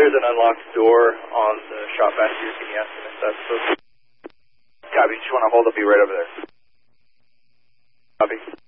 There's an unlocked door on the shop back here. Can you ask him if that's supposed to? Copy. Just want to hold. I'll be right over there. Copy.